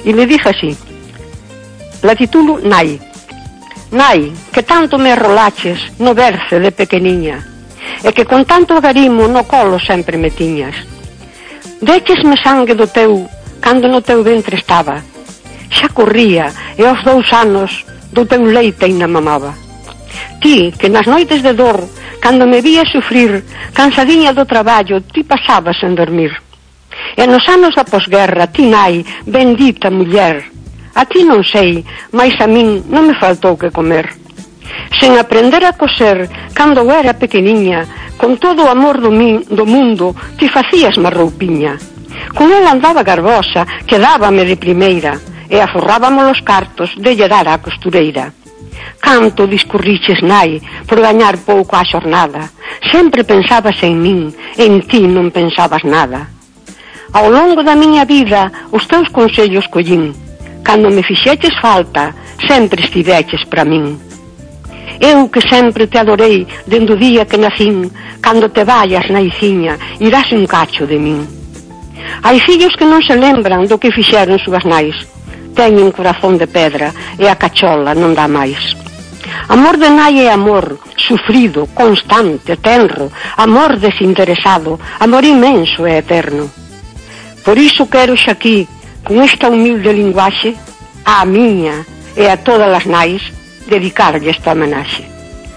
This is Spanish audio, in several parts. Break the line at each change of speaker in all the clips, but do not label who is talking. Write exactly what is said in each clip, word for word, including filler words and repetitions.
y le dije así, la titulo Nai. Nai, que tanto me arrolaches no berce de pequeniña, e que con tanto agarimo no colo sempre me tiñas. Déchesme sangue do teu, cando no teu ventre estaba, xa corría, e aos dous anos do teu leite ainda mamaba. Ti, que nas noites de dor, cando me vías sufrir, cansadiña do traballo, ti pasabas sen dormir. E nos anos da posguerra, ti, nai, bendita muller, a ti non sei, mais a min non me faltou que comer. Sen aprender a coser, cando era pequeniña, con todo o amor do, min, do mundo, ti facías má roupiña. Con ela andaba garbosa, quedábame de primeira, e aforrábamos os cartos de lle dar á costureira. Canto discurriches, nai, por gañar pouco á xornada. Sempre pensabas en min, en ti non pensabas nada. Ao longo da miña vida, os teus consellos collín. Cando me fixeches falta, sempre estiveches para min. Eu que sempre te adorei dende o día que nacín, cando te vayas, naiciña, irás un cacho de min. Hai fillos que non se lembran do que fixeron súas nais. Teñen corazón de pedra e a cachola non dá máis. Amor de nai é amor, sufrido, constante, tenro, amor desinteresado, amor inmenso e eterno. Por iso quero xa aquí, con esta humilde linguaxe, á miña e a todas as nais, dedicarlle esta homenaxe.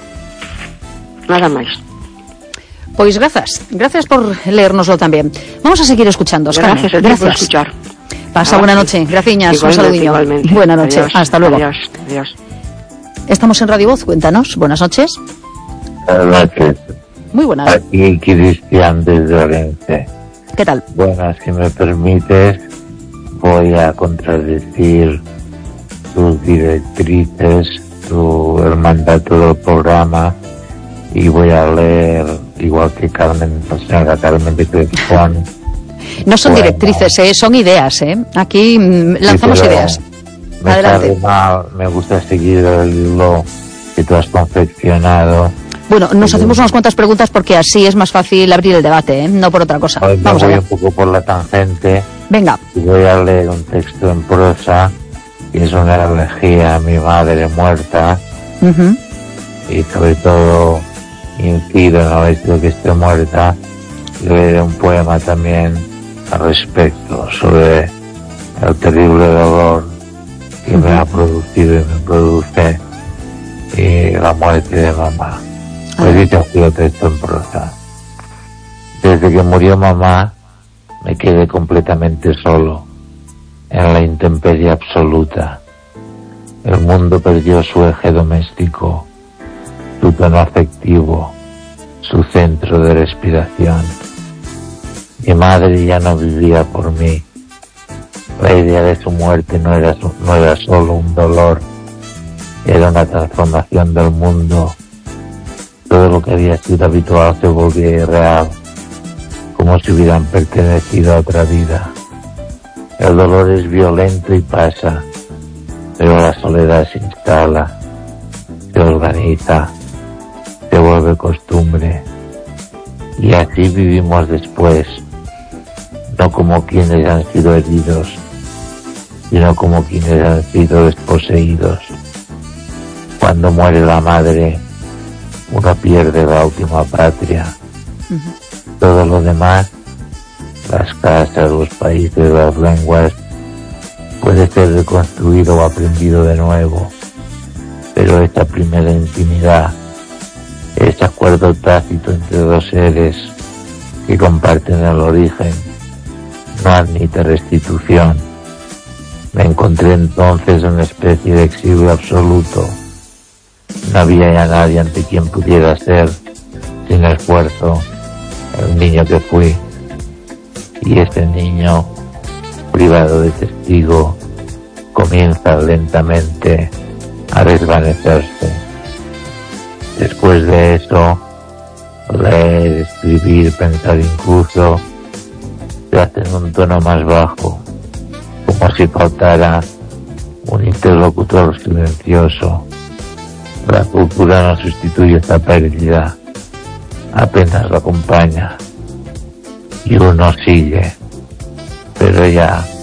Nada máis.
Pois grazas, gracias por leérnoslo tamén. Vamos a seguir escuchando, Oscar.
Gracias a ti por escuchar.
Pasa ah, buena noche, graciñas, un saludinho. Buena noche, adiós, hasta luego.
Adiós, adiós.
Estamos en Radio Voz, cuéntanos, buenas noches.
Buenas noches.
Muy buenas.
Aquí Cristian desde Orense.
¿Qué tal?
Buenas, si me permites, voy a contradecir tus directrices, tu, el mandato del programa, y voy a leer, igual que Carmen, la señora Carmen de Crespón.
No son bueno, directrices, eh, son ideas, ¿eh? Aquí lanzamos sí, ideas.
Me
Adelante.
sabe mal, me gusta seguir el hilo que tú has confeccionado.
Bueno, nos hacemos unas cuantas preguntas porque así es más fácil abrir el debate, ¿eh? No por otra cosa.
Hoy
Vamos
me voy
allá.
un poco por la tangente.
Venga.
Y voy a leer un texto en prosa, que es una elegía a mi madre muerta.
Uh-huh.
Y sobre todo incido en el hecho de que esté muerta. Y leeré un poema también al respecto, sobre el terrible dolor que uh-huh. me ha producido y me produce y la muerte de mamá. Pues dicho así lo texto en prosa. Desde que murió mamá, me quedé completamente solo, en la intemperie absoluta. El mundo perdió su eje doméstico, su tono afectivo, su centro de respiración. Mi madre ya no vivía por mí. La idea de su muerte no era, su, no era solo un dolor, era una transformación del mundo. Todo lo que había sido habitual se volvía irreal, como si hubieran pertenecido a otra vida. El dolor es violento y pasa, pero la soledad se instala, se organiza, se vuelve costumbre. Y así vivimos después, no como quienes han sido heridos, sino como quienes han sido desposeídos. Cuando muere la madre, uno pierde la última patria. Uh-huh. Todo lo demás, las casas, los países, las lenguas, puede ser reconstruido o aprendido de nuevo. Pero esta primera intimidad, este acuerdo tácito entre dos seres que comparten el origen, no admite restitución. Me encontré entonces en una especie de exilio absoluto. No había ya nadie ante quien pudiera ser, sin esfuerzo, el niño que fui. Y este niño, privado de testigo, comienza lentamente a desvanecerse. Después de eso, leer, escribir, pensar incluso, se hace en un tono más bajo, como si faltara un interlocutor silencioso. La cultura no sustituye esta pérdida, apenas la acompaña y uno sigue, pero ya